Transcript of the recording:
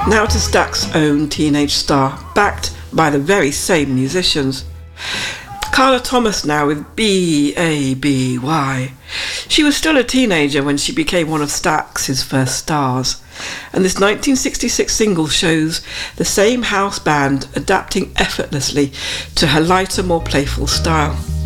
Now to Stax's own teenage star, backed by the very same musicians. Carla Thomas now with B-A-B-Y. She was still a teenager when she became one of Stax's first stars, and this 1966 single shows the same house band adapting effortlessly to her lighter, more playful style.